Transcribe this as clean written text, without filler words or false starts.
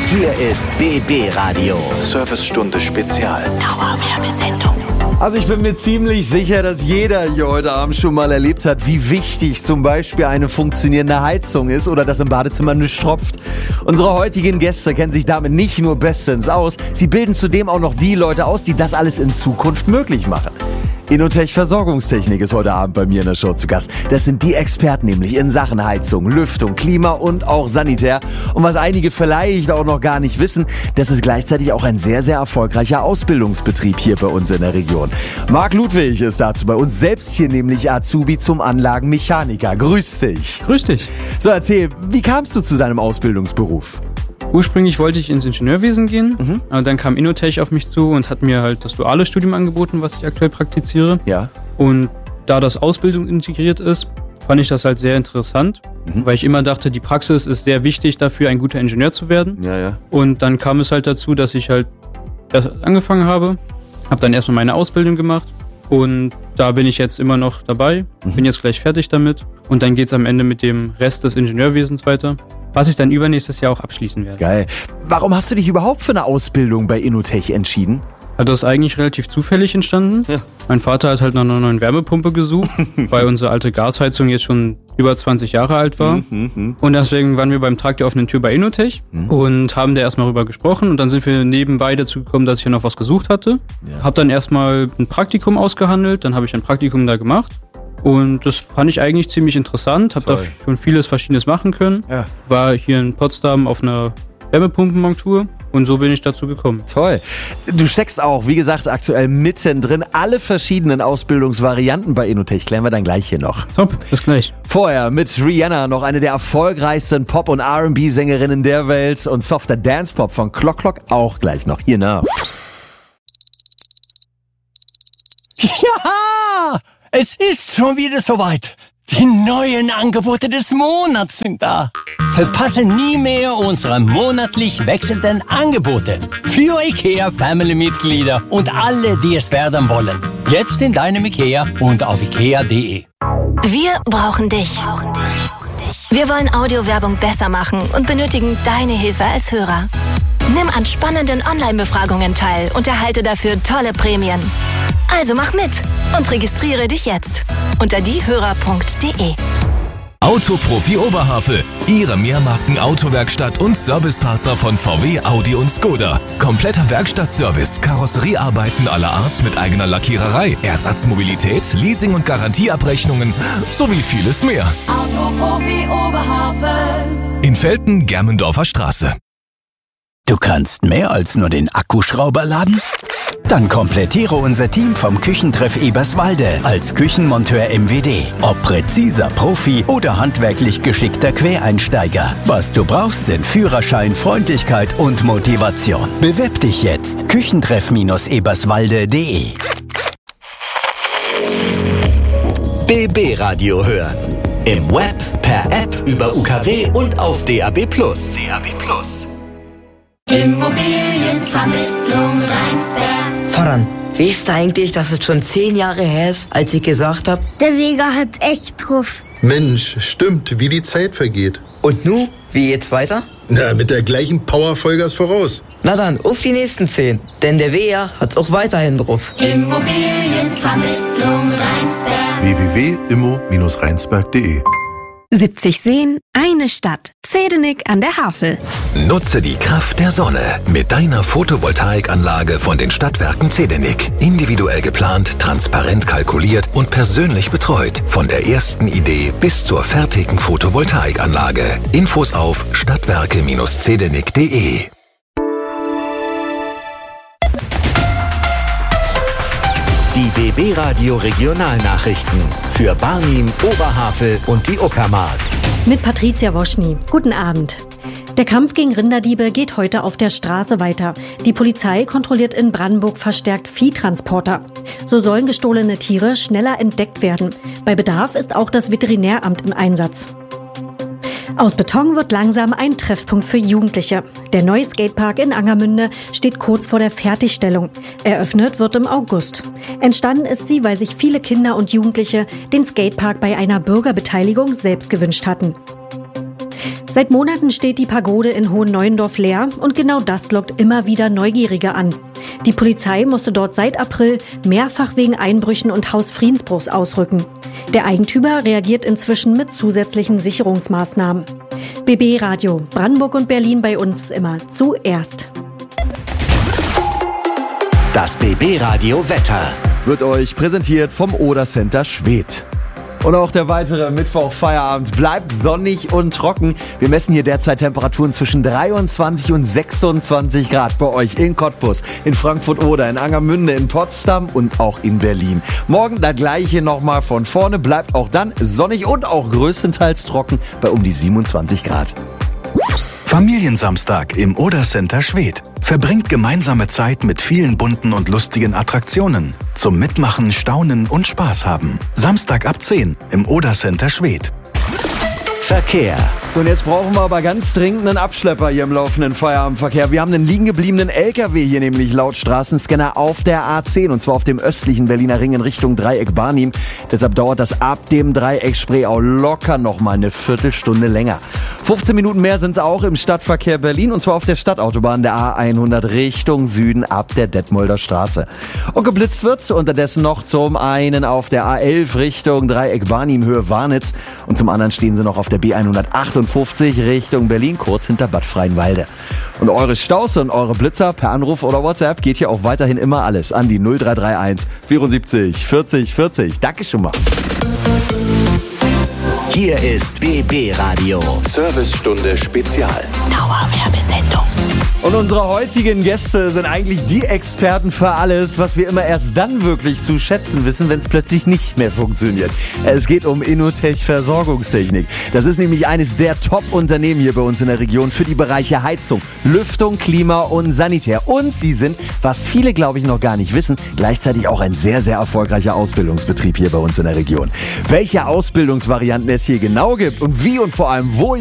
Hier ist BB Radio. Servicestunde Spezial. Dauerwerbesendung. Also ich bin mir ziemlich sicher, dass jeder hier heute Abend schon mal erlebt hat, wie wichtig zum Beispiel eine funktionierende Heizung ist oder dass im Badezimmer nichts tropft. Unsere heutigen Gäste kennen sich damit nicht nur bestens aus, sie bilden zudem auch noch die Leute aus, die das alles in Zukunft möglich machen. Innotech Versorgungstechnik ist heute Abend bei mir in der Show zu Gast. Das sind die Experten nämlich in Sachen Heizung, Lüftung, Klima und auch Sanitär. Und was einige vielleicht auch noch gar nicht wissen, das ist gleichzeitig auch ein sehr, sehr erfolgreicher Ausbildungsbetrieb hier bei uns in der Region. Marc Ludwig ist dazu bei uns, selbst hier nämlich Azubi zum Anlagenmechaniker. Grüß dich. Grüß dich. So, erzähl, wie kamst du zu deinem Ausbildungsberuf? Ursprünglich wollte ich ins Ingenieurwesen gehen, aber dann kam Innotech auf mich zu und hat mir halt das duale Studium angeboten, was ich aktuell praktiziere. Ja. Und da das Ausbildung integriert ist, fand ich das halt sehr interessant, weil ich immer dachte, die Praxis ist sehr wichtig dafür, ein guter Ingenieur zu werden. Ja. Und dann kam es halt dazu, dass ich halt erst angefangen habe dann erstmal meine Ausbildung gemacht und da bin ich jetzt immer noch dabei, bin jetzt gleich fertig damit und dann geht's am Ende mit dem Rest des Ingenieurwesens weiter, was ich dann übernächstes Jahr auch abschließen werde. Geil. Warum hast du dich überhaupt für eine Ausbildung bei Innotech entschieden? Das ist eigentlich relativ zufällig entstanden. Ja. Mein Vater hat halt nach einer neuen Wärmepumpe gesucht, weil unsere alte Gasheizung jetzt schon über 20 Jahre alt war. Und deswegen waren wir beim Tag der offenen Tür bei Innotech und haben da erstmal rüber gesprochen. Und dann sind wir nebenbei dazu gekommen, dass ich ja noch was gesucht hatte. Ja. Hab dann erstmal ein Praktikum ausgehandelt, dann habe ich ein Praktikum da gemacht. Und das fand ich eigentlich ziemlich interessant, habe da schon vieles Verschiedenes machen können. Ja. War hier in Potsdam auf einer Wärmepumpenmontur. Und so bin ich dazu gekommen. Toll. Du steckst auch, wie gesagt, aktuell mittendrin. Alle verschiedenen Ausbildungsvarianten bei Innotech klären wir dann gleich hier noch. Top, bis gleich. Vorher mit Rihanna, noch eine der erfolgreichsten Pop- und R&B-Sängerinnen der Welt und softer Dance-Pop von Clock Clock auch gleich noch hier nach. Ja, es ist schon wieder soweit. Die neuen Angebote des Monats sind da. Verpasse nie mehr unsere monatlich wechselnden Angebote für IKEA-Family-Mitglieder und alle, die es werden wollen. Jetzt in deinem IKEA und auf ikea.de. Wir brauchen dich. Wir wollen Audiowerbung besser machen und benötigen deine Hilfe als Hörer. Nimm an spannenden Online-Befragungen teil und erhalte dafür tolle Prämien. Also mach mit und registriere dich jetzt unter diehörer.de. Autoprofi Oberhavel, Ihre Mehrmarken-Autowerkstatt und Servicepartner von VW, Audi und Skoda. Kompletter Werkstattservice, Karosseriearbeiten aller Art mit eigener Lackiererei, Ersatzmobilität, Leasing- und Garantieabrechnungen sowie vieles mehr. Autoprofi Oberhavel. In Velten, Germendorfer Straße. Du kannst mehr als nur den Akkuschrauber laden? Dann komplettiere unser Team vom Küchentreff Eberswalde als Küchenmonteur MWD. Ob präziser Profi oder handwerklich geschickter Quereinsteiger. Was du brauchst, sind Führerschein, Freundlichkeit und Motivation. Bewirb dich jetzt. Küchentreff-eberswalde.de. BB Radio hören. Im Web, per App, über UKW und auf DAB+. Immobilienvermittlung Rheinsberg. Voran, weißt du eigentlich, dass es schon 10 Jahre her ist, als ich gesagt habe? Der Vega hat echt drauf. Mensch, stimmt, wie die Zeit vergeht. Und nu, wie geht's weiter? Na, mit der gleichen Power Vollgas voraus. Na dann, auf die nächsten 10, denn der Vega hat's auch weiterhin drauf. Immobilienvermittlung Rheinsberg. www.immo-rheinsberg.de 70 Seen, eine Stadt. Zedenik an der Havel. Nutze die Kraft der Sonne mit deiner Photovoltaikanlage von den Stadtwerken Zedenik. Individuell geplant, transparent kalkuliert und persönlich betreut. Von der ersten Idee bis zur fertigen Photovoltaikanlage. Infos auf stadtwerke-zedenik.de. Die BB Radio Regionalnachrichten für Barnim, Oberhavel und die Uckermark. Mit Patricia Woschny. Guten Abend. Der Kampf gegen Rinderdiebe geht heute auf der Straße weiter. Die Polizei kontrolliert in Brandenburg verstärkt Viehtransporter. So sollen gestohlene Tiere schneller entdeckt werden. Bei Bedarf ist auch das Veterinäramt im Einsatz. Aus Beton wird langsam ein Treffpunkt für Jugendliche. Der neue Skatepark in Angermünde steht kurz vor der Fertigstellung. Eröffnet wird im August. Entstanden ist sie, weil sich viele Kinder und Jugendliche den Skatepark bei einer Bürgerbeteiligung selbst gewünscht hatten. Seit Monaten steht die Pagode in Hohenneuendorf leer und genau das lockt immer wieder Neugierige an. Die Polizei musste dort seit April mehrfach wegen Einbrüchen und Hausfriedensbruchs ausrücken. Der Eigentümer reagiert inzwischen mit zusätzlichen Sicherungsmaßnahmen. BB Radio, Brandenburg und Berlin bei uns immer zuerst. Das BB Radio Wetter wird euch präsentiert vom Oder Center Schwedt. Und auch der weitere Mittwoch-Feierabend bleibt sonnig und trocken. Wir messen hier derzeit Temperaturen zwischen 23 und 26 Grad bei euch in Cottbus, in Frankfurt-Oder, in Angermünde, in Potsdam und auch in Berlin. Morgen das gleiche nochmal von vorne, bleibt auch dann sonnig und auch größtenteils trocken bei um die 27 Grad. Familiensamstag im Oder Center Schwedt. Verbringt gemeinsame Zeit mit vielen bunten und lustigen Attraktionen. Zum Mitmachen, Staunen und Spaß haben. Samstag ab 10 im Oder Center Schwedt. Verkehr. Und jetzt brauchen wir aber ganz dringend einen Abschlepper hier im laufenden Feierabendverkehr. Wir haben einen liegen gebliebenen LKW hier nämlich laut Straßenscanner auf der A10 und zwar auf dem östlichen Berliner Ring in Richtung Dreieck Barnim. Deshalb dauert das ab dem Dreieck Spreeau locker nochmal eine Viertelstunde länger. 15 Minuten mehr sind es auch im Stadtverkehr Berlin und zwar auf der Stadtautobahn der A100 Richtung Süden ab der Detmolder Straße. Und geblitzt wird unterdessen noch zum einen auf der A11 Richtung Dreieck Barnim Höhe Warnitz und zum anderen stehen sie noch auf der B158 Richtung Berlin, kurz hinter Bad Freienwalde. Und eure Staus und eure Blitzer per Anruf oder WhatsApp geht hier auch weiterhin immer alles an die 0331 74 40 40. Danke schon mal. Hier ist BB Radio. Servicestunde Spezial. Dauerwerbesendung. Und unsere heutigen Gäste sind eigentlich die Experten für alles, was wir immer erst dann wirklich zu schätzen wissen, wenn es plötzlich nicht mehr funktioniert. Es geht um Innotech Versorgungstechnik. Das ist nämlich eines der Top-Unternehmen hier bei uns in der Region für die Bereiche Heizung, Lüftung, Klima und Sanitär. Und sie sind, was viele glaube ich noch gar nicht wissen, gleichzeitig auch ein sehr, sehr erfolgreicher Ausbildungsbetrieb hier bei uns in der Region. Welche Ausbildungsvarianten es hier genau gibt und wie und vor allem wo